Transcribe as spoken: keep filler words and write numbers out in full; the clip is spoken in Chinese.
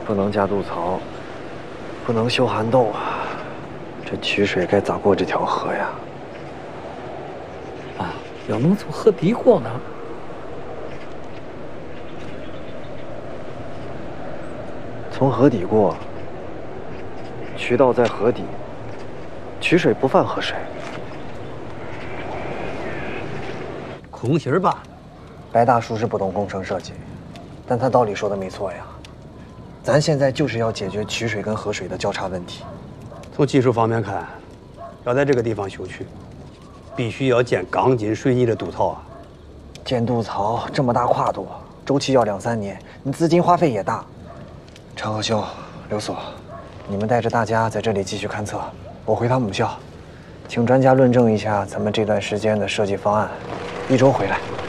不能加渡槽，不能修涵洞，这曲水该咋过这条河呀？ 啊，要能从河底过呢？ 从河底过，渠道在河底，曲水不犯河水。 空心儿吧？ 白大叔是不懂工程设计，但他道理说的没错呀。咱现在就是要解决曲水跟河水的交叉问题。 从技术方面看，要在这个地方修渠，必须要建钢筋水泥的渡槽啊。 建渡槽这么大跨度，周期要两三年，你资金花费也大。陈和兄、刘所，你们带着大家在这里继续勘测，我回趟母校，请专家论证一下咱们这段时间的设计方案，一周回来。